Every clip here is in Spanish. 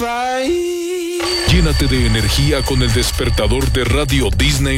Llénate de energía con el despertador de Radio Disney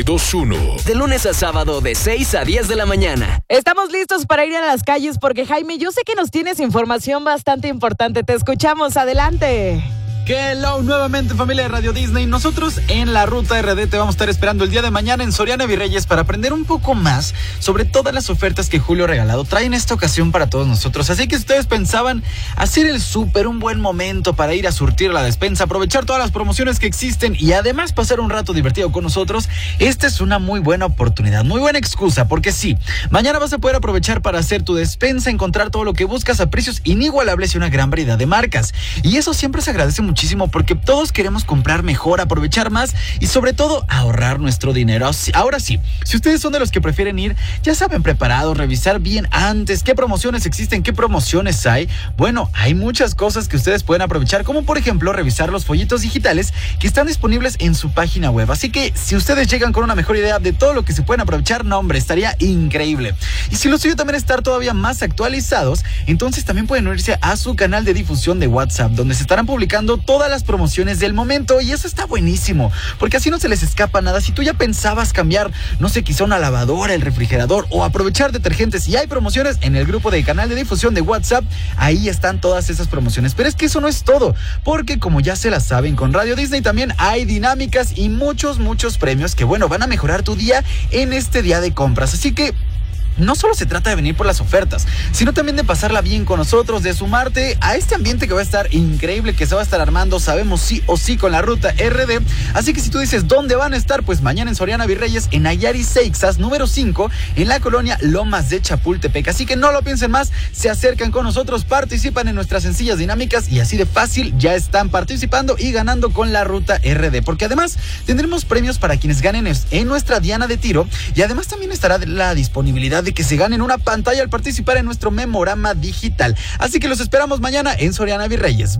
92.1. De lunes a sábado de 6 a 10 de la mañana. Estamos listos para ir a las calles porque, Jaime, yo sé que nos tienes información bastante importante. Te escuchamos, adelante. Hello, nuevamente familia de Radio Disney. Nosotros en la Ruta RD te vamos a estar esperando el día de mañana en Soriana Virreyes para aprender un poco más sobre todas las ofertas que Julio Regalado trae en esta ocasión para todos nosotros. Así que si ustedes pensaban hacer el súper, un buen momento para ir a surtir la despensa, aprovechar todas las promociones que existen y además pasar un rato divertido con nosotros, esta es una muy buena oportunidad, muy buena excusa, porque sí, mañana vas a poder aprovechar para hacer tu despensa, encontrar todo lo que buscas a precios inigualables y una gran variedad de marcas. Y eso siempre se agradece muchísimo porque todos queremos comprar mejor, aprovechar más y sobre todo ahorrar nuestro dinero. Ahora sí, si ustedes son de los que prefieren ir, ya saben, preparados, revisar bien antes qué promociones existen, qué promociones hay. Bueno, hay muchas cosas que ustedes pueden aprovechar, como por ejemplo revisar los folletos digitales que están disponibles en su página web. Así que si ustedes llegan con una mejor idea de todo lo que se pueden aprovechar, no hombre, estaría increíble. Y si lo suyo también es estar todavía más actualizados, entonces también pueden unirse a su canal de difusión de WhatsApp, donde se estarán publicando todas las promociones del momento, y eso está buenísimo, porque así no se les escapa nada. Si tú ya pensabas cambiar, no sé, quizá una lavadora, el refrigerador o aprovechar detergentes y hay promociones en el grupo de canal de difusión de WhatsApp, ahí están todas esas promociones. Pero es que eso no es todo, porque como ya se la saben, con Radio Disney también hay dinámicas y muchos premios que, bueno, van a mejorar tu día en este día de compras. Así que no solo se trata de venir por las ofertas, sino también de pasarla bien con nosotros, de sumarte a este ambiente que va a estar increíble, que se va a estar armando, sabemos sí o sí, con la Ruta RD. Así que si tú dices dónde van a estar, pues mañana en Soriana Virreyes, en Ayari Seixas, número 5, en la colonia Lomas de Chapultepec. Así que no lo piensen más, se acercan con nosotros, participan en nuestras sencillas dinámicas y así de fácil ya están participando y ganando con la Ruta RD. Porque además tendremos premios para quienes ganen en nuestra diana de tiro y además también estará la disponibilidad de que se ganen una pantalla al participar en nuestro memorama digital. Así que los esperamos mañana en Soriana Virreyes.